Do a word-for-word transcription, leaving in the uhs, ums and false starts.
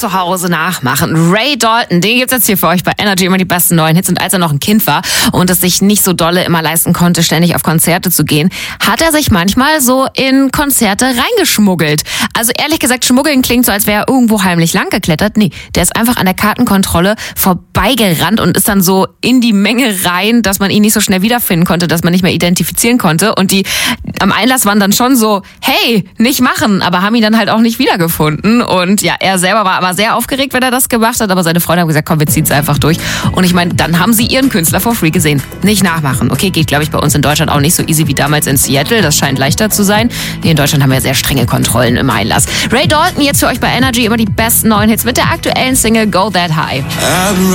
zu Hause nachmachen. Ray Dalton, den gibt's jetzt hier für euch bei Energy, immer die besten neuen Hits. Und als er noch ein Kind war und es sich nicht so dolle immer leisten konnte, ständig auf Konzerte zu gehen, hat er sich manchmal so in Konzerte reingeschmuggelt. Also ehrlich gesagt, schmuggeln klingt so, als wäre er irgendwo heimlich lang geklettert. Nee, der ist einfach an der Kartenkontrolle vorbeigerannt und ist dann so in die Menge rein, dass man ihn nicht so schnell wiederfinden konnte, dass man nicht mehr identifizieren konnte. Und die am Einlass waren dann schon so, hey, nicht machen, aber haben ihn dann halt auch nicht wiedergefunden. Und ja, er selber war aber sehr aufgeregt, wenn er das gemacht hat, aber seine Freunde haben gesagt, komm, wir ziehen's einfach durch. Und ich meine, dann haben sie ihren Künstler for free gesehen. Nicht nachmachen. Okay, geht, glaube ich, bei uns in Deutschland auch nicht so easy wie damals in Seattle. Das scheint leichter zu sein. Hier in Deutschland haben wir sehr strenge Kontrollen im Einlass. Ray Dalton jetzt für euch bei Energy, immer die besten neuen Hits mit der aktuellen Single Go That High.